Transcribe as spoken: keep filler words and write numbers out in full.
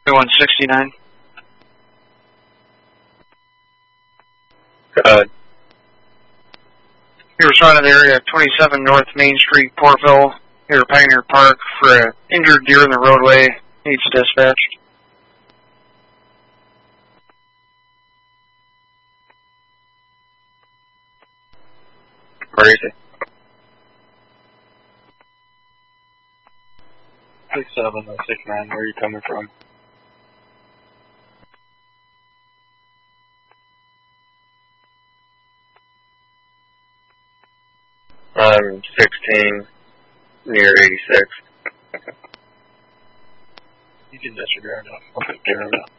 one sixty-nine. Uh, You're responding to the area of twenty-seven North Main Street, Portville, near Pioneer Park, for an injured deer in the roadway. Needs dispatched. where is he? six seven oh six nine, where are you coming from? Um, sixteen, near eighty-six. You can disregard it. I'll take care of it.